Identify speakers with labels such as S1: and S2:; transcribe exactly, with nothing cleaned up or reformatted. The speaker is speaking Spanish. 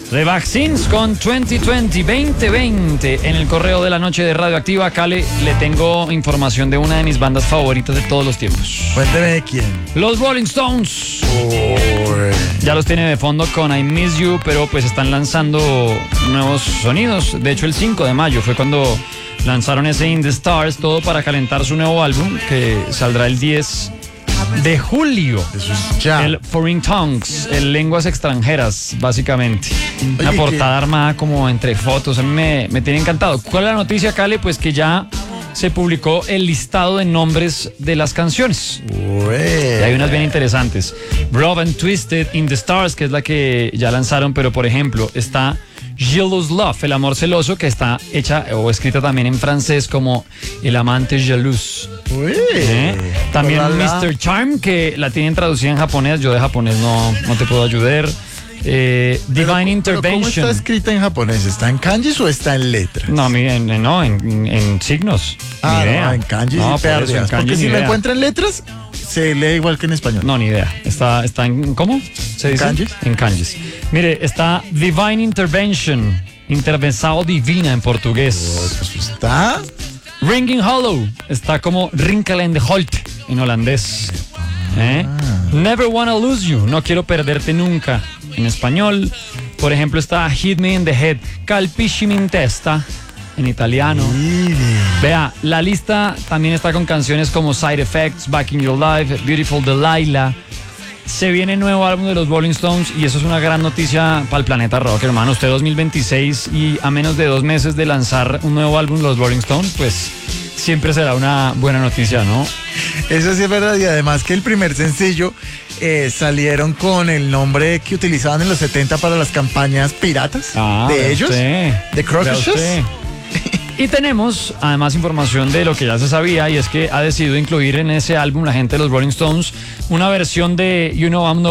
S1: The Vaccines con veinte veinte, veinte veinte en el correo de la noche de Radioactiva. Cale, le tengo información de una de mis bandas favoritas de todos los tiempos.
S2: Cuénteme de quién.
S1: Los Rolling Stones.
S2: Uy.
S1: Ya los tiene de fondo con I Miss You, pero pues están lanzando nuevos sonidos. De hecho, el cinco de mayo fue cuando lanzaron ese In the Stars, todo para calentar su nuevo álbum que saldrá el diez de julio.
S2: Eso es ya.
S1: El Foreign Tongues, el lenguas extranjeras, básicamente. Una
S2: Oye,
S1: portada
S2: ¿qué?
S1: armada como entre fotos. A mí me, me tiene encantado. ¿Cuál es la noticia, Cale? Pues que ya se publicó el listado de nombres de las canciones.
S2: Uy.
S1: Y hay unas bien interesantes. Rough and Twisted, In the Stars, que es la que ya lanzaron, pero por ejemplo está Jealous Love, el amor celoso, que está hecha o escrita también en francés como El amante jaloux.
S2: Uy.
S1: ¿Eh? También
S2: Hola.
S1: mister Charm, que la tienen traducida en japonés. Yo de japonés no, no te puedo ayudar. Eh,
S2: Pero,
S1: Divine
S2: pero ¿cómo
S1: Intervention.
S2: está escrita en japonés? ¿Está en kanjis o está en letras?
S1: No, mi- en, no, en, en signos.
S2: Ah,
S1: ni idea.
S2: no, en kanjis
S1: No,
S2: y
S1: por eso, en
S2: pérdidas.
S1: kanji
S2: Porque
S1: ni
S2: si lo
S1: idea.
S2: encuentra en letras, se lee igual que en español.
S1: No, ni idea. Está, está en, ¿cómo se dice?
S2: ¿Kanjis?
S1: En kanjis. Mire, está Divine Intervention, intervenção divina en portugués.
S2: Pues está.
S1: Ringing Hollow, está como Rinkelende Holt en holandés. ¿Eh? Never Wanna Lose You, no quiero perderte nunca en español. Por ejemplo, está Hit Me in the Head, Calpisci in testa en italiano.
S2: Mire.
S1: Vea, la lista también está con canciones como Side Effects, Back in Your Life, Beautiful Delilah. Se viene nuevo álbum de los Rolling Stones y eso es una gran noticia para el planeta rock, hermano. Usted dos mil veintiséis y a menos de dos meses de lanzar un nuevo álbum de los Rolling Stones, pues siempre será una buena noticia, ¿no?
S2: Eso sí es verdad, y además que el primer sencillo eh, salieron con el nombre que utilizaban en los setenta para las campañas piratas
S1: Ah,
S2: de
S1: vea
S2: ellos,
S1: usted,
S2: de
S1: vea
S2: Crocus.
S1: usted. Y tenemos además información de lo que ya se sabía, y es que ha decidido incluir en ese álbum la gente de los Rolling Stones una versión de You Know I'm No